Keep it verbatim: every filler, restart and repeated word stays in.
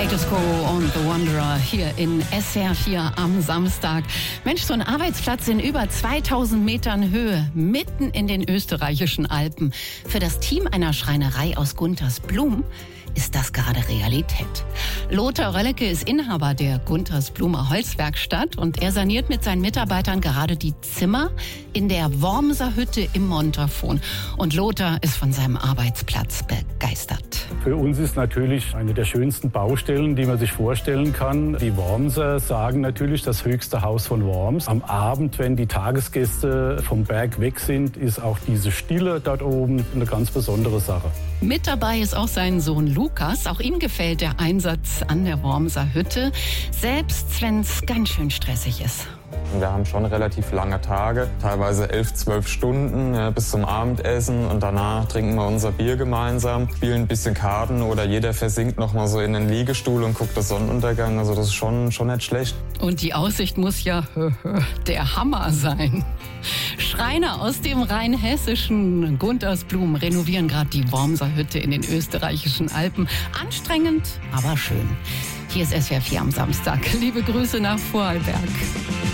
Status Quo und The Wanderer hier in S R vier am Samstag. Mensch, so ein Arbeitsplatz in über zweitausend Metern Höhe, mitten in den österreichischen Alpen. Für das Team einer Schreinerei aus Guntersblum ist das gerade Realität. Lothar Röllecke ist Inhaber der Guntersblumer Holzwerkstatt und er saniert mit seinen Mitarbeitern gerade die Zimmer in der Wormser Hütte im Montafon. Und Lothar ist von seinem Arbeitsplatz begeistert. Für uns ist natürlich eine der schönsten Baustellen, die man sich vorstellen kann. Die Wormser sagen natürlich das höchste Haus von Worms. Am Abend, wenn die Tagesgäste vom Berg weg sind, ist auch diese Stille dort oben eine ganz besondere Sache. Mit dabei ist auch sein Sohn Lukas. Auch ihm gefällt der Einsatz an der Wormser Hütte, selbst wenn es ganz schön stressig ist. Wir haben schon relativ lange Tage, teilweise elf, zwölf Stunden ja, bis zum Abendessen und danach trinken wir unser Bier gemeinsam, spielen ein bisschen Karten oder jeder versinkt noch mal so in den Liegestuhl und guckt das Sonnenuntergang. Also das ist schon, schon nicht schlecht. Und die Aussicht muss ja der Hammer sein. Schreiner aus dem rheinhessischen Guntersblum renovieren gerade die Wormser Hütte in den österreichischen Alpen. Anstrengend, aber schön. Hier ist S W R vier am Samstag. Liebe Grüße nach Vorarlberg.